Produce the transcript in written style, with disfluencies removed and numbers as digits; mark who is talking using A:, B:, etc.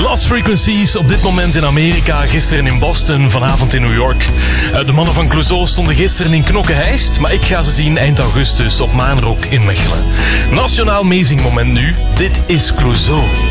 A: Lost Frequencies op dit moment in Amerika, gisteren in Boston, vanavond in New York. De mannen van Clouseau stonden gisteren in Knokke-Heist, maar ik ga ze zien eind augustus op Maanrock in Mechelen. Nationaal amazing moment nu, dit is Clouseau.